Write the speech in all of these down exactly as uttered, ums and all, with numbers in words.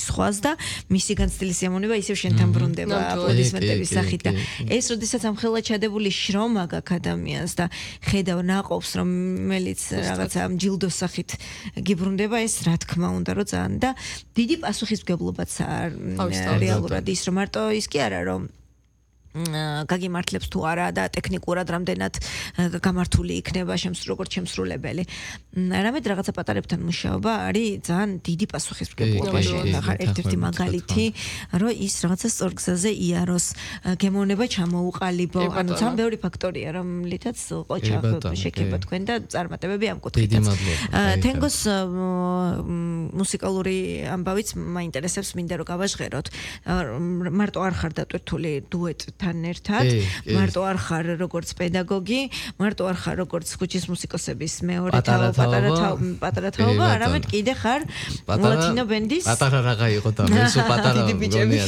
სხვას და მისი განცდილი სიამოვნება ისევ შენთან ბრუნდება აპლოდისმენტების სახით და ეს როდესაც ამხელა ჩადებული შრომა გაქვს ადამიანს და ხედავ ნაყოფს რომელიც რაღაცა ჯილდოს სახით გიბრუნდება ეს რა თქმა უნდა რომ ძალიან და დიდი პასუხისმგებლობაც რეალურად ის რომ მარტო ის კი არა რომ გაგიმართლებს თუ არა და ტექნიკურად რამდენად გამართული იქნება შემს როგორც შემსრულებელი. რამედ რაღაცა პატარებთან მუშაობა არის ძალიან დიდი პასუხისმგებლობა შენახარ ერთ-ერთი მაგალითი რომ ის რაღაცა სწორ გზაზე იაროს გემოვნება ჩამოუყალიბო ანუ ძალიან ბევრი ფაქტორია რომლითაც ყოჩა შექება თქვენ და წარმატებები ამ კუთხითაც. თენგოს მუსიკალური ამბავიც მაინტერესებს მინდა რომ გავაჟღეროთ მარტო არ ხარ დატვირთული დუეტ თან ერთად მარტო არ ხარ როგორც პედაგოგი მარტო არ ხარ როგორც ხუჩის მუსიკოსების მეორე თავ პატარა პატარა თაობა არამედ კიდე ხარ ლათინო ბენდის პატარა რაღა იყო და მე სულ პატარა გონია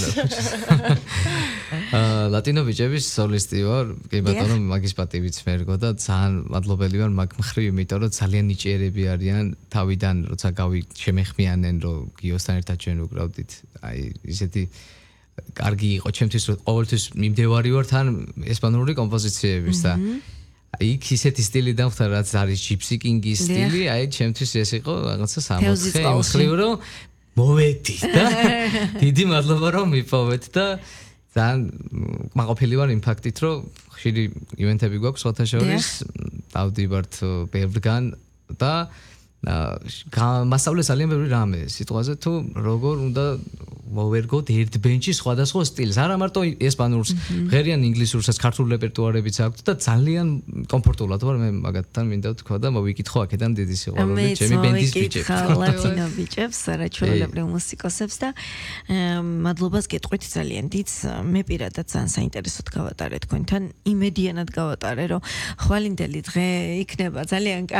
ლათინო ბიჭების სოლისტი ვარ კი ბატონო მაგის პატივიც მერგო და ძალიან მადლობელი ვარ მაგ მხრივ იმიტომ რომ ძალიან ნიჭიერები არიან თავიდან როცა გავი შემეხმიანენ რომ გიოსთან ერთად ჩვენ ვკრავდით აი ისეთი კარგი იყო ჩემთვის რომ ყოველთვის მიმდევარი ვარ თან ესპანური კომპოზიციების და იქ ისეთი სტილი დავხდა რაც არის ჯიპსი კინგის სტილი აი ჩემთვის ეს იყო რაღაცა სამოთხე მხრივ რომ მოვედი და დიდი მადლობა რომ მიპოვეთ და ძალიან მაყოფილი ვარ იმ ფაქტით რომ ხშირი ივენთები გვაქვს სხვათა შორის დავდივართ ბევრგან და მასწავლე ძალიან ბევრი რამე სიტყვაზე თუ როგორ უნდა მოვერგოთ ერთ ბენჩი სხვადასხვა სტილს არა მარტო ესპანურს ღერიან ინგლისურსაც ქართულ რეპერტუარებიც აქვს და ძალიან კომფორტულად ვარ მე მაგათთან მინდა თქვა და მოვიკითხო აქედან დიდი სიყვარული ჩემი ბენდის ბიჭებს ლათინო ბიჭებს არაჩვეულებრივ მუსიკოსებს და მადლობას გეტყვით ძალიან დიდს მე პირადად ძალიან საინტერესოდ გავატარე თქვენთან იმედიანად გავატარე რომ ხვალინდელი დღე იქნება ძალიან